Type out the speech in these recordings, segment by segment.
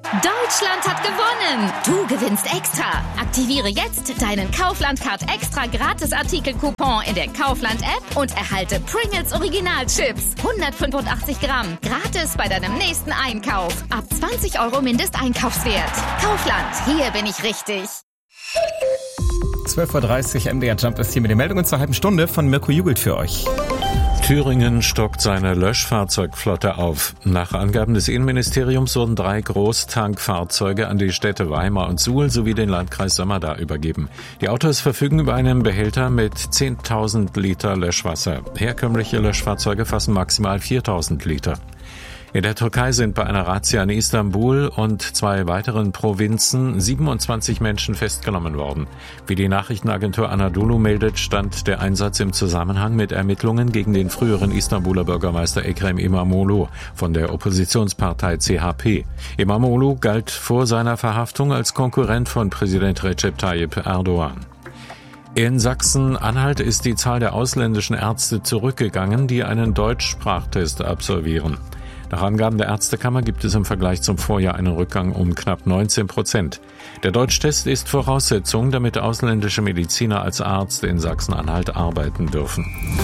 Deutschland hat gewonnen! Du gewinnst extra! Aktiviere jetzt deinen Kaufland-Card extra Gratis-Artikel-Coupon in der Kaufland-App und erhalte Pringles Original-Chips. 185 Gramm. Gratis bei deinem nächsten Einkauf. Ab 20 € Mindesteinkaufswert. Kaufland, hier bin ich richtig. 12:30 Uhr, MDR Jump ist hier mit den Meldungen zur halben Stunde von Mirko Jugelt für euch. Thüringen stockt seine Löschfahrzeugflotte auf. Nach Angaben des Innenministeriums wurden 3 Großtankfahrzeuge an die Städte Weimar und Suhl sowie den Landkreis Sömmerda übergeben. Die Autos verfügen über einen Behälter mit 10.000 Liter Löschwasser. Herkömmliche Löschfahrzeuge fassen maximal 4.000 Liter. In der Türkei sind bei einer Razzia in Istanbul und 2 weiteren Provinzen 27 Menschen festgenommen worden. Wie die Nachrichtenagentur Anadolu meldet, stand der Einsatz im Zusammenhang mit Ermittlungen gegen den früheren Istanbuler Bürgermeister Ekrem İmamoğlu von der Oppositionspartei CHP. İmamoğlu galt vor seiner Verhaftung als Konkurrent von Präsident Recep Tayyip Erdogan. In Sachsen-Anhalt ist die Zahl der ausländischen Ärzte zurückgegangen, die einen Deutschsprachtest absolvieren. Nach Angaben der Ärztekammer gibt es im Vergleich zum Vorjahr einen Rückgang um knapp 19%. Der Deutschtest ist Voraussetzung, damit ausländische Mediziner als Arzt in Sachsen-Anhalt arbeiten dürfen.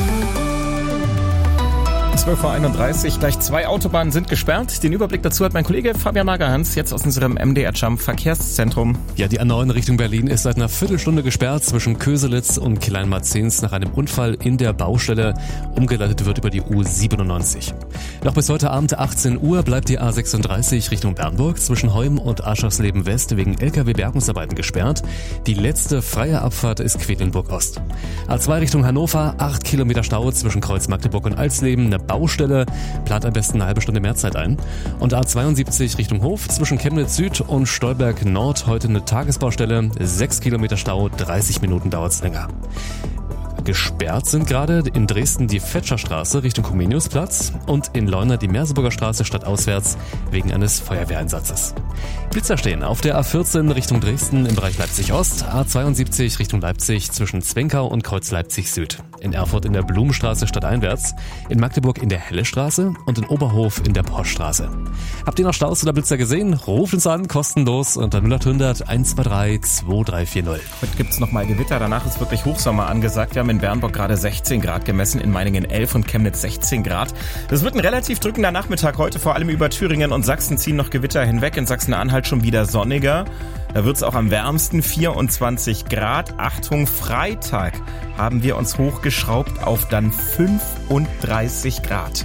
12:31 Uhr, gleich 2 Autobahnen sind gesperrt. Den Überblick dazu hat mein Kollege Fabian Lagerhans jetzt aus unserem MDR Jump Verkehrszentrum. Ja, die A9 Richtung Berlin ist seit einer Viertelstunde gesperrt zwischen Köselitz und Kleinmarzens nach einem Unfall in der Baustelle. Umgeleitet wird über die U97. Noch bis heute Abend 18 Uhr bleibt die A36 Richtung Bernburg zwischen Heum und Aschersleben West wegen LKW-Bergungsarbeiten gesperrt. Die letzte freie Abfahrt ist Quedlinburg Ost. A2 Richtung Hannover, 8 Kilometer Stau zwischen Kreuz Magdeburg und Alsleben. Eine Baustelle, plant am besten eine halbe Stunde mehr Zeit ein. Und A72 Richtung Hof zwischen Chemnitz Süd und Stolberg Nord heute eine Tagesbaustelle. 6 Kilometer Stau, 30 Minuten dauert's länger. Gesperrt sind gerade in Dresden die Fetscherstraße Richtung Comeniusplatz und in Leuna die Merseburger Straße stadtauswärts wegen eines Feuerwehreinsatzes. Blitzer stehen auf der A14 Richtung Dresden im Bereich Leipzig-Ost, A72 Richtung Leipzig zwischen Zwenkau und Kreuz Leipzig-Süd. In Erfurt in der Blumenstraße stadteinwärts, in Magdeburg in der Hellestraße und in Oberhof in der Poststraße. Habt ihr noch Staus oder Blitzer gesehen? Ruft uns an, kostenlos unter 0800 123 2340. Heute gibt's nochmal Gewitter, danach ist wirklich Hochsommer angesagt. Wir haben in Bernburg gerade 16 Grad gemessen, in Meiningen 11 und Chemnitz 16 Grad. Das wird ein relativ drückender Nachmittag heute, vor allem über Thüringen und Sachsen ziehen noch Gewitter hinweg. In Sachsen-Anhalt schon wieder sonniger. Da wird's auch am wärmsten 24 Grad. Achtung, Freitag haben wir uns hochgeschraubt auf dann 35 Grad.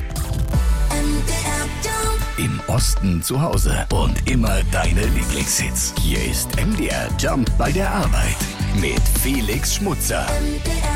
Im Osten zu Hause und immer deine Lieblingshits. Hier ist MDR Jump bei der Arbeit mit Felix Schmutzer.